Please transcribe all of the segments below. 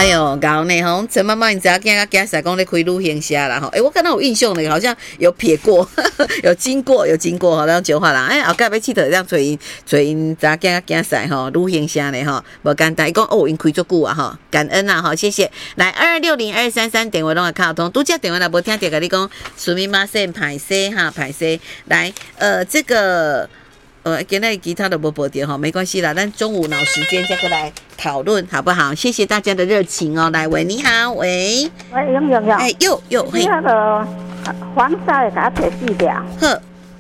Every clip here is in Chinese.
哎呦，搞呢吼，陈妈妈，你知道今仔赛讲咧开旅行社啦吼，我看到有印象的，好像有瞥过，有经过吼，咱讲话啦，后盖要佚佗，让找因咋今赛吼旅行社呢吼，无简单，伊讲因开足久啊吼，感恩啊吼，谢谢。来2260-233电话拢会卡通，拄只电话若无听着，甲你讲，苏咪马线歹势哈，歹势。来，这个。今天吉他都不播掉哈，没关系啦，但中午脑时间再过来讨论好不好？谢谢大家的热情哦。来，喂，你好，喂， 用， 哎，有，嘿， 那个黄晒给它摕4条， 呵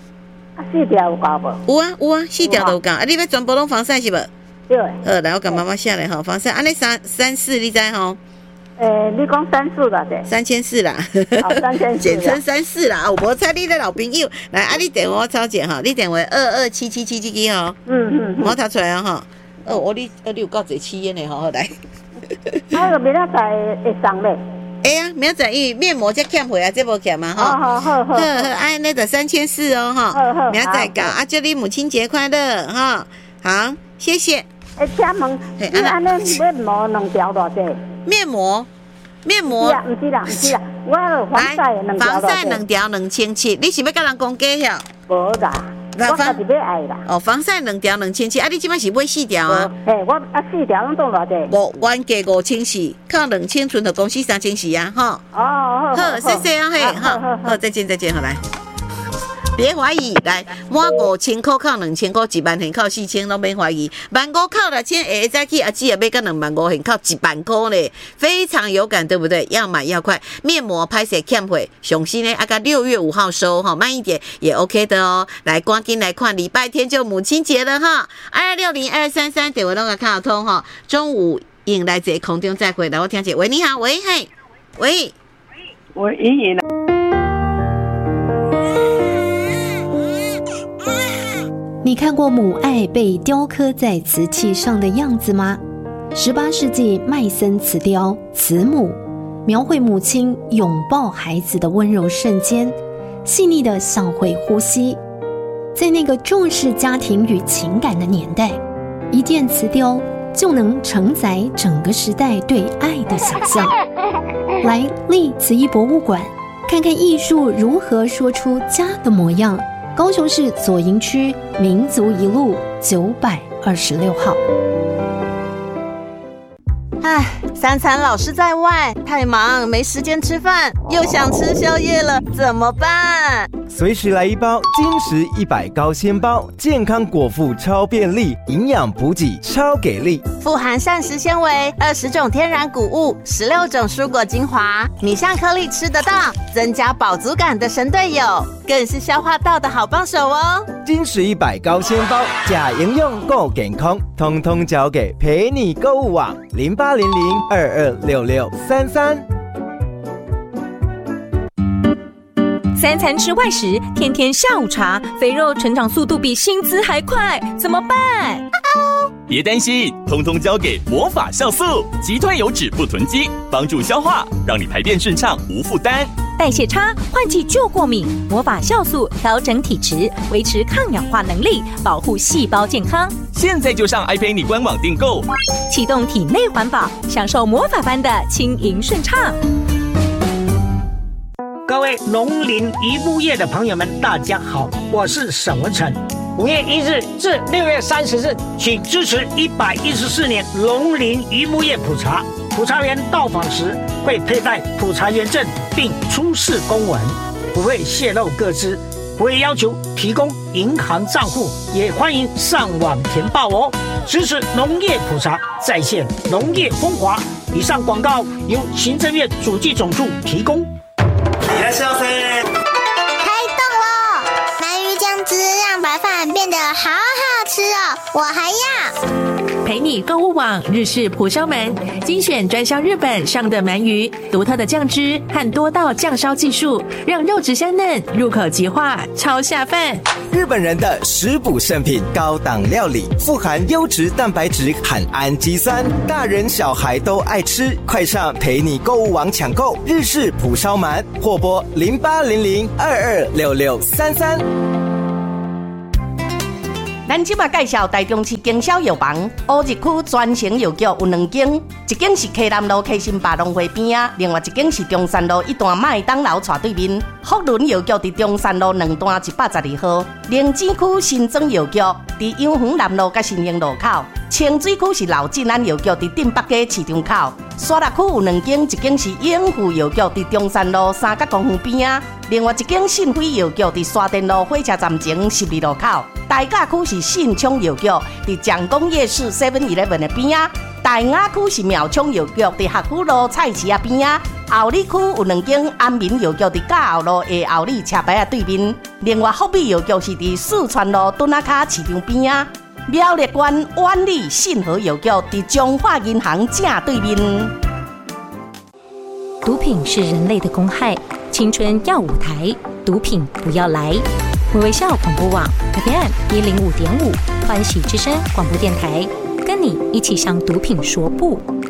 ，4条有够无？ 有啊，4条都有够。你要全部拢防晒是无？ 对。 来，我甲妈妈写来哈，防晒，安尼334你知吼？ 你讲34啦，对 ，3400啦 ，3400， 简称34啦。我无猜你的老朋友，来，你电话我抄者哈，你电话227777吼，我读出来啊哈。你有够侪气烟的吼，来。 个明仔载会送咧。 哎呀，明仔载因为面膜才欠回啊，这无欠嘛哈。好， 那个3400哦哈。明仔载搞啊，祝你母亲节快乐哈。好，谢谢。 请问，你安尼面膜2条偌济？面膜，唔是啦，我防晒2条， 防晒2条2700，你是要甲人讲价遐？ 无啦，我家己要爱啦。 防晒2条2700，你即摆是买4条啊？ 我4条拢做偌济？ 无，原价5000，靠2000存到公司3000啊，哈。 好， 谢谢啊，嘿，好，再见，好来。别怀疑，来满5000块靠2000块，1万现靠4000，都别怀疑。15000靠6000，下再去阿姊也买个25000现靠1万块嘞，非常有感，对不对？要买要快，面膜拍摄欠会，上新呢，6月5号收哈，慢一点也 OK 的哦。来，赶紧来看，礼拜天就母亲节了哈，2260-233电话拢个卡通哈，中午迎来这空中再会，来我听姐，喂，你好，喂，嘿，喂， 我莹莹。 你看过母爱被雕刻在瓷器上的样子吗？18世纪麦森瓷雕《慈母》描绘母亲拥抱孩子的温柔瞬间，细腻的像会呼吸。在那个重视家庭与情感的年代，一件瓷雕就能承载整个时代对爱的想象。来立慈忆博物馆，看看艺术如何说出家的模样。高雄市左营区民族一路926号。 3餐老是在外，太忙没时间吃饭，又想吃宵夜了，怎么办？ 随时来一包金石100高纤包，健康果腹超便利，营养补给超给力， 富含膳食纤维、20种天然谷物、16种蔬果精华，米香颗粒吃得到，增加饱足感的神队友，更是消化道的好帮手哦。 金石100高纤包，假营养够健康，通通交给陪你购物网0800226633。 3餐吃外食，天天下午茶，肥肉成长速度比薪资还快，怎么办？ 别担心，通通交给魔法酵素，击退油脂不囤积，帮助消化，让你排便顺畅无负担。 代谢差，换季就过敏，魔法酵素调整体质，维持抗氧化能力，保护细胞健康。 现在就上爱陪你官网订购， 启动体内环保，享受魔法般的轻盈顺畅。 各位农林渔牧业的朋友们，大家好，我是沈文成。5月1日至6月30日，请支持114年农林渔牧业普查。普查员到访时会佩戴普查员证，并出示公文，不会泄露个资，不会要求提供银行账户，也欢迎上网填报哦。支持农业普查，再现农业风华。以上广告由行政院主计总处提供。 开动了！鳗鱼酱汁让白饭变得好好吃哦，我还要。 陪你购物网日式蒲烧鳗，精选专销日本上的鳗鱼，独特的酱汁和多道酱烧技术，让肉质香嫩，入口即化，超下饭。 日本人的食补圣品，高档料理，富含优质蛋白质和氨基酸，大人小孩都爱吃。快上陪你购物网抢购日式蒲烧鳗，或拨0800226633。 咱即马介绍台中市经销药房乌日区专营药局有2间，一间是溪南路溪心百农会边啊，另外一间是中山路一段麦当劳斜对面。福伦药局伫中山路2段112号，灵芝区新庄药局伫永恒南路甲新营路口，清水区是老进安药局伫镇北街市场口。沙鹿区有2间，一间是永富药局伫中山路3角公园边啊，另外一间信辉药局伫沙田路火车站前12路口。大甲区是信昌药局伫蒋公夜市 7-Eleven 的边啊，大雅区是苗昌药局伫学府路菜市啊边啊。后里区有2间安民药局伫甲后路下后里车牌啊对面，另外福美药局是伫四川路墩仔卡市场边啊。苗栗县万里信和药局伫中华银行正对面。 毒品是人类的公害，青春要舞台，毒品不要来。微微笑广播网 FM105.5，欢喜之声广播电台，跟你一起向毒品说不。